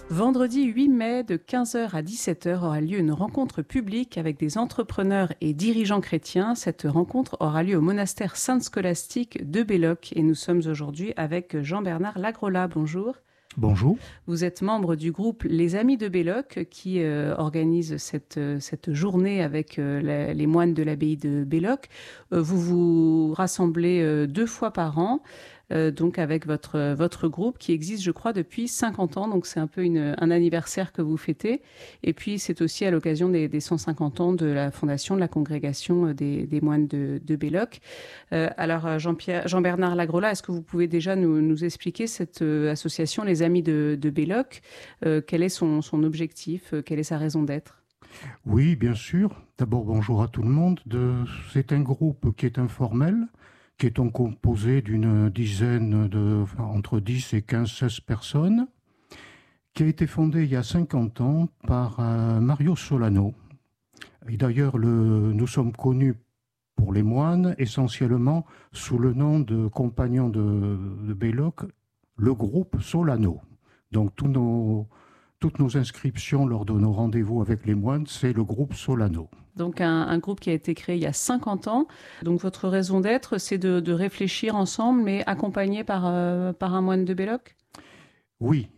Vendredi 8 mai, de 15h à 17h, aura lieu une rencontre publique avec des entrepreneurs et dirigeants chrétiens. Cette rencontre aura lieu au monastère Sainte-Scolastique de Belloc. Et nous sommes aujourd'hui avec Jean-Bernard Lagrola. Bonjour. Bonjour. Vous êtes membre du groupe Les Amis de Belloc qui organise cette journée avec les moines de l'abbaye de Belloc. Vous vous rassemblez 2 fois par an. Donc avec votre groupe qui existe, je crois, depuis 50 ans. Donc c'est un peu un anniversaire que vous fêtez. Et puis c'est aussi à l'occasion des 150 ans de la fondation de la congrégation des moines de Belloc. Alors Jean-Bernard Lagrola, est-ce que vous pouvez déjà nous expliquer cette association Les Amis de Belloc? Quel est son objectif? Quelle est sa raison d'être? Oui, bien sûr. D'abord, bonjour à tout le monde. C'est un groupe qui est informel, qui est composé d'une dizaine entre 10 et 15, 16 personnes, qui a été fondé il y a 50 ans par Mario Solano. Et d'ailleurs, nous sommes connus pour les moines, essentiellement sous le nom de compagnons de Belloc, le groupe Solano. Donc toutes nos inscriptions lors de nos rendez-vous avec les moines, c'est le groupe Solano. Donc un groupe qui a été créé il y a 50 ans. Donc votre raison d'être, c'est de réfléchir ensemble, mais accompagné par un moine de Belloc? Oui,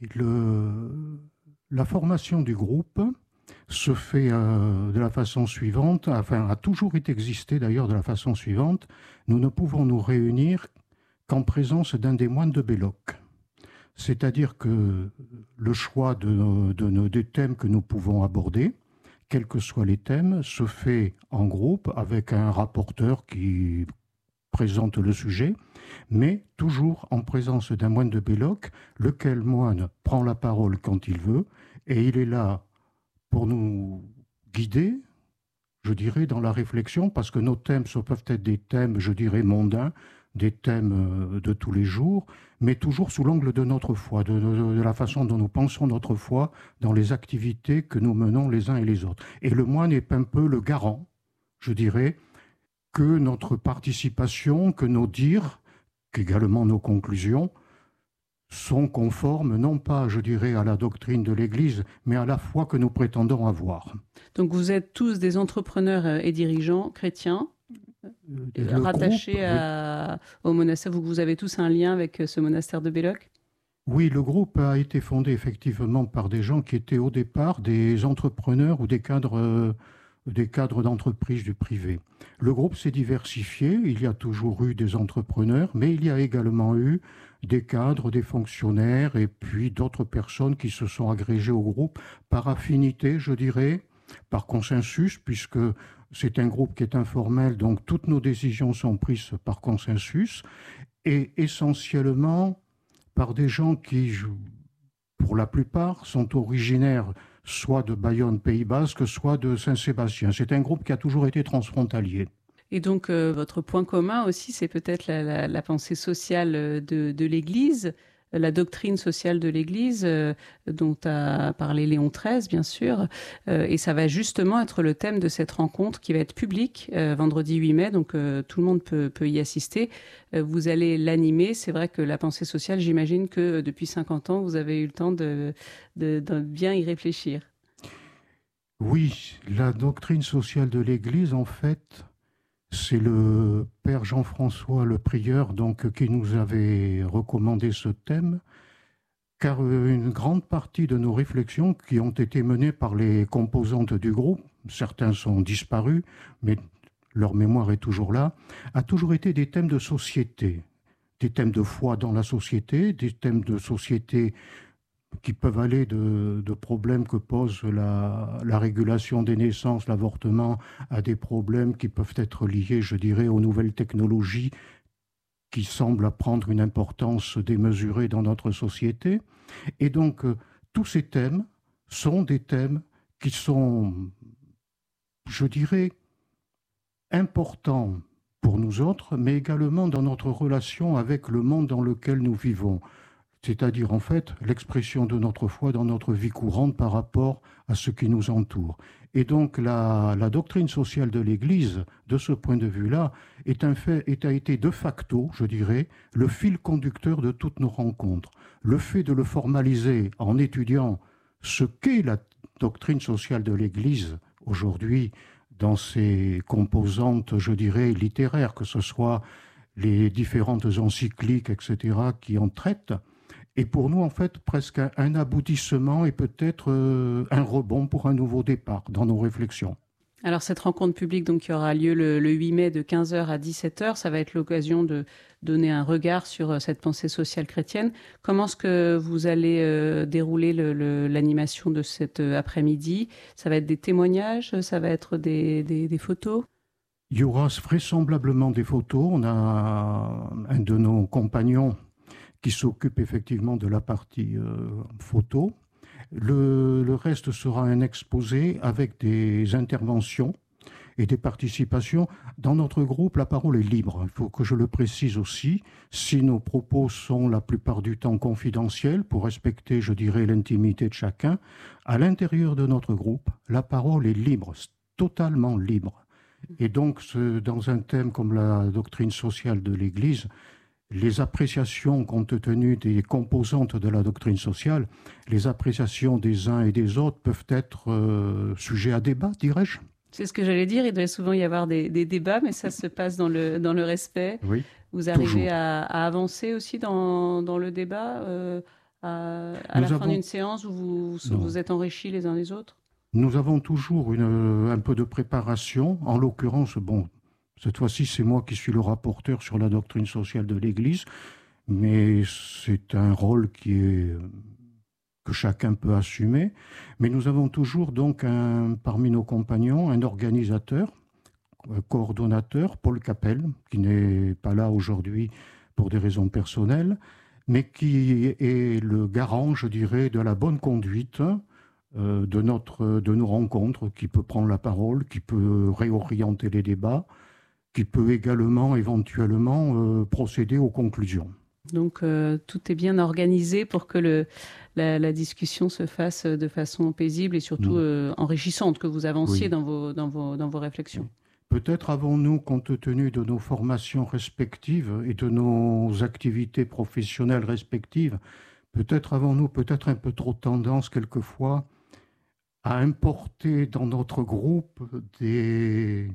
la formation du groupe se fait de la façon suivante, a toujours existé d'ailleurs de la façon suivante. Nous ne pouvons nous réunir qu'en présence d'un des moines de Belloc. C'est-à-dire que le choix des thèmes que nous pouvons aborder, quels que soient les thèmes, se fait en groupe avec un rapporteur qui présente le sujet, mais toujours en présence d'un moine de Belloc, lequel moine prend la parole quand il veut, et il est là pour nous guider, je dirais, dans la réflexion, parce que nos thèmes peuvent être des thèmes, je dirais, mondains, des thèmes de tous les jours, mais toujours sous l'angle de notre foi, de la façon dont nous pensons notre foi dans les activités que nous menons les uns et les autres. Et le moine est un peu le garant, je dirais, que notre participation, que nos dires, qu'également nos conclusions, sont conformes, non pas, je dirais, à la doctrine de l'Église, mais à la foi que nous prétendons avoir. Donc vous êtes tous des entrepreneurs et dirigeants chrétiens rattachés au monastère. Vous avez tous un lien avec ce monastère de Belloc? Oui, le groupe a été fondé effectivement par des gens qui étaient au départ des entrepreneurs ou des cadres d'entreprise du privé. Le groupe s'est diversifié, il y a toujours eu des entrepreneurs, mais il y a également eu des cadres, des fonctionnaires et puis d'autres personnes qui se sont agrégées au groupe par affinité, je dirais, par consensus, puisque c'est un groupe qui est informel, donc toutes nos décisions sont prises par consensus et essentiellement par des gens qui, pour la plupart, sont originaires soit de Bayonne, Pays Basque, soit de Saint-Sébastien. C'est un groupe qui a toujours été transfrontalier. Et donc, votre point commun aussi, c'est peut-être la pensée sociale de l'Église, la doctrine sociale de l'Église, dont a parlé Léon XIII, bien sûr. Et ça va justement être le thème de cette rencontre qui va être publique vendredi 8 mai, donc tout le monde peut y assister. Vous allez l'animer. C'est vrai que la pensée sociale, j'imagine que depuis 50 ans, vous avez eu le temps de bien y réfléchir. Oui, la doctrine sociale de l'Église, en fait, c'est le Père Jean-François, le prieur, donc, qui nous avait recommandé ce thème, car une grande partie de nos réflexions qui ont été menées par les composantes du groupe, certains sont disparus, mais leur mémoire est toujours là, a toujours été des thèmes de société, des thèmes de foi dans la société, des thèmes de société qui peuvent aller de problèmes que pose la régulation des naissances, l'avortement, à des problèmes qui peuvent être liés, je dirais, aux nouvelles technologies qui semblent prendre une importance démesurée dans notre société. Et donc, tous ces thèmes sont des thèmes qui sont, je dirais, importants pour nous autres, mais également dans notre relation avec le monde dans lequel nous vivons. C'est-à-dire, en fait, l'expression de notre foi dans notre vie courante par rapport à ce qui nous entoure. Et donc, la doctrine sociale de l'Église, de ce point de vue-là, a été de facto, je dirais, le fil conducteur de toutes nos rencontres. Le fait de le formaliser en étudiant ce qu'est la doctrine sociale de l'Église aujourd'hui dans ses composantes, je dirais, littéraires, que ce soit les différentes encycliques, etc., qui en traitent, est pour nous en fait presque un aboutissement et peut-être un rebond pour un nouveau départ dans nos réflexions. Alors cette rencontre publique donc, qui aura lieu le 8 mai de 15 h à 17 h, ça va être l'occasion de donner un regard sur cette pensée sociale chrétienne. Comment est-ce que vous allez dérouler l'animation de cet après-midi? Ça va être des témoignages, ça va être des photos? Il y aura vraisemblablement des photos. On a un de nos compagnons qui s'occupe effectivement de la partie photo. Le reste sera un exposé avec des interventions et des participations. Dans notre groupe, la parole est libre. Il faut que je le précise aussi. Si nos propos sont la plupart du temps confidentiels, pour respecter, je dirais, l'intimité de chacun, à l'intérieur de notre groupe, la parole est libre, totalement libre. Et donc, dans un thème comme la doctrine sociale de l'Église, les appréciations compte tenu des composantes de la doctrine sociale, les appréciations des uns et des autres peuvent être sujets à débat, dirais-je. C'est ce que j'allais dire, il doit souvent y avoir des débats, mais ça se passe dans le respect. Oui, vous arrivez à avancer aussi dans le débat à la fin d'une séance où vous êtes enrichis les uns les autres? Nous avons toujours un peu de préparation. En l'occurrence, bon, cette fois-ci, c'est moi qui suis le rapporteur sur la doctrine sociale de l'Église, mais c'est un rôle que chacun peut assumer. Mais nous avons toujours donc parmi nos compagnons un organisateur, un coordonnateur, Paul Capel, qui n'est pas là aujourd'hui pour des raisons personnelles, mais qui est le garant, je dirais, de la bonne conduite de nos rencontres, qui peut prendre la parole, qui peut réorienter les débats, qui peut également éventuellement procéder aux conclusions. Donc tout est bien organisé pour que la discussion se fasse de façon paisible et surtout enrichissante, que vous avanciez dans vos réflexions. Peut-être avons-nous, compte tenu de nos formations respectives et de nos activités professionnelles respectives, peut-être avons-nous un peu trop tendance quelquefois à importer dans notre groupe des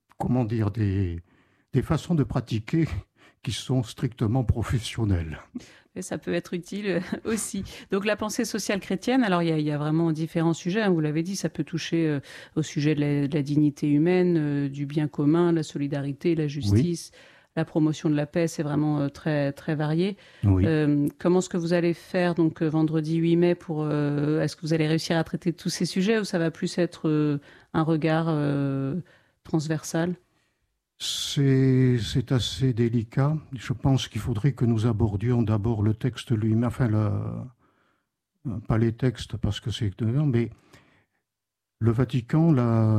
façons de pratiquer qui sont strictement professionnelles. Et ça peut être utile aussi. Donc la pensée sociale chrétienne, alors il y a vraiment différents sujets, hein, vous l'avez dit, ça peut toucher au sujet de la dignité humaine, du bien commun, la solidarité, la justice, la promotion de la paix, c'est vraiment très, très varié. Oui. Comment est-ce que vous allez faire donc vendredi 8 mai est-ce que vous allez réussir à traiter tous ces sujets ou ça va plus être un regard transversal? C'est assez délicat. Je pense qu'il faudrait que nous abordions d'abord le texte lui-même, enfin, pas les textes parce que c'est dedans, mais le Vatican,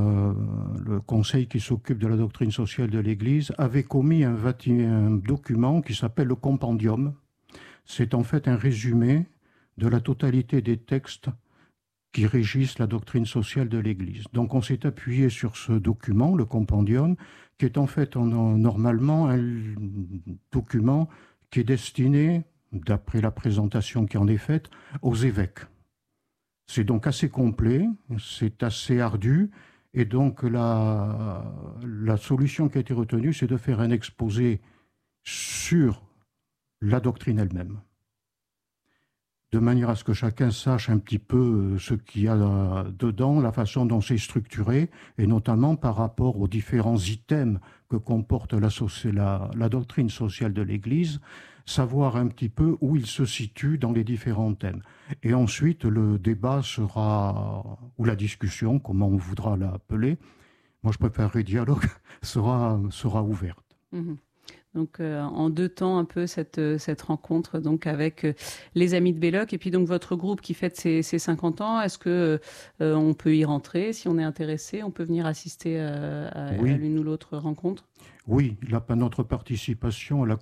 le conseil qui s'occupe de la doctrine sociale de l'Église, avait commis un document qui s'appelle le Compendium. C'est en fait un résumé de la totalité des textes qui régissent la doctrine sociale de l'Église. Donc on s'est appuyé sur ce document, le Compendium, qui est en fait normalement un document qui est destiné, d'après la présentation qui en est faite, aux évêques. C'est donc assez complet, c'est assez ardu, et donc la solution qui a été retenue, c'est de faire un exposé sur la doctrine elle-même, de manière à ce que chacun sache un petit peu ce qu'il y a dedans, la façon dont c'est structuré, et notamment par rapport aux différents items que comporte la doctrine sociale de l'Église, savoir un petit peu où il se situe dans les différents thèmes. Et ensuite, le débat sera, ou la discussion, comment on voudra l'appeler, moi je préférerais dialogue, sera ouverte. Mmh. Donc en 2 temps un peu cette rencontre donc avec les Amis de Belloc et puis donc votre groupe qui fête ses 50 ans. Est-ce que on peut y rentrer si on est intéressé? On peut venir assister à l'une ou l'autre rencontre? Oui, notre participation elle a